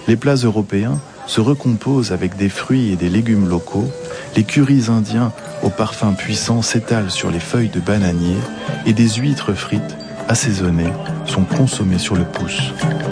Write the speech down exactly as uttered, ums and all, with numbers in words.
Les plats européens se recomposent avec des fruits et des légumes locaux, les currys indiens au parfum puissant s'étalent sur les feuilles de bananier et des huîtres frites assaisonnées sont consommées sur le pouce.